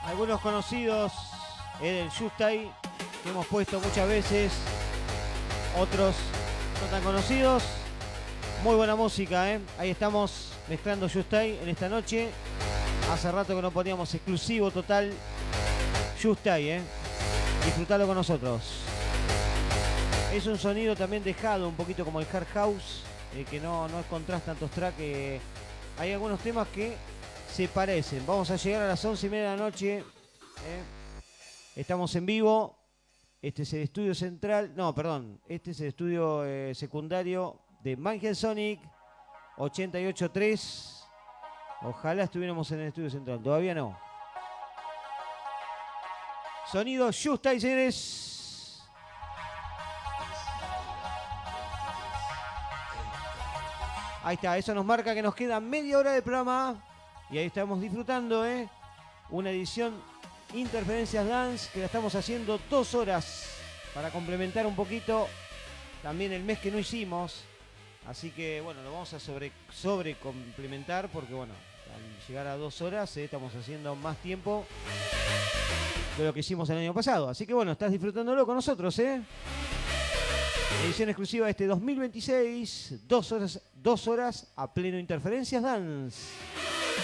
Algunos conocidos, el Justai, que hemos puesto muchas veces. Otros no tan conocidos. Muy buena música, ¿eh? Ahí estamos mezclando Justai en esta noche. Hace rato que no poníamos exclusivo total Justai, ¿eh? Disfrutalo con nosotros. Es un sonido también dejado, un poquito como el hard house, que no es contrasta tantos tracks. Hay algunos temas que se parecen. Vamos a llegar a las 11:30 de la noche. Estamos en vivo. Este es el estudio central. No, perdón. Este es el estudio secundario de Mangel Sonic 88.3. Ojalá estuviéramos en el estudio central. Todavía no. Sonido Justai, señores. Ahí está. Eso nos marca que nos queda media hora de programa. Y ahí estamos disfrutando, una edición Interferencias Dance que la estamos haciendo 2 horas para complementar un poquito también el mes que no hicimos. Así que bueno, lo vamos a sobre complementar porque bueno, al llegar a 2 horas estamos haciendo más tiempo de lo que hicimos el año pasado. Así que bueno, estás disfrutándolo con nosotros, Edición exclusiva de este 2026, 2 horas a pleno Interferencias Dance.